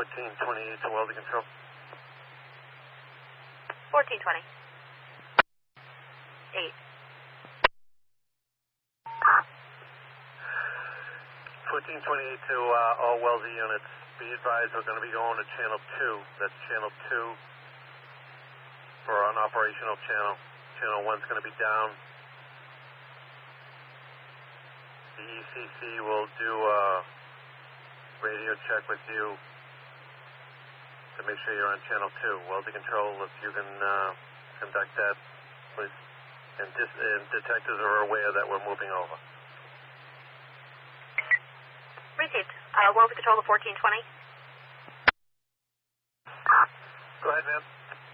1428 to welding control. 1420. 8. 1428 to all welding units. Be advised we're going to be going to channel 2. That's channel 2 for an operational channel. Channel 1's going to be down. The ECC will do a radio check with you to make sure you're on channel 2. Welding control, if you can conduct that, please. And detectives are aware that we're moving over. Received. Welding control to 1420. Go ahead, ma'am.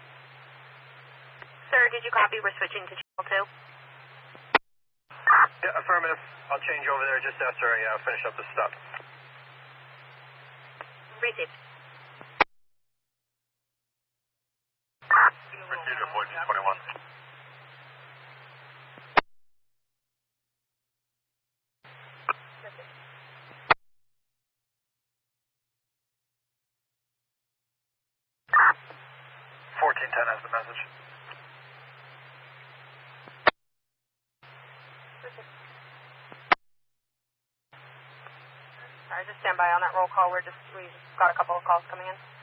Sir, did you copy? We're switching to channel 2. Yeah, affirmative. I'll change over there just after I finish up the stop. Received. Received at 1421. Has the message. Alright, just stand by on that roll call. We've got a couple of calls coming in.